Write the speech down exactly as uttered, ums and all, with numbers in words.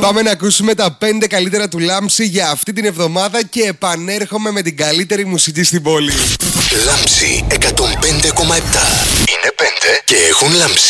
Πάμε να ακούσουμε τα πέντε καλύτερα του Λάμψη για αυτή την εβδομάδα και επανέρχομαι με την καλύτερη μουσική στην πόλη. Λάμψη εκατόν πέντε κόμμα επτά. Είναι πέντε και έχουν λάμψει.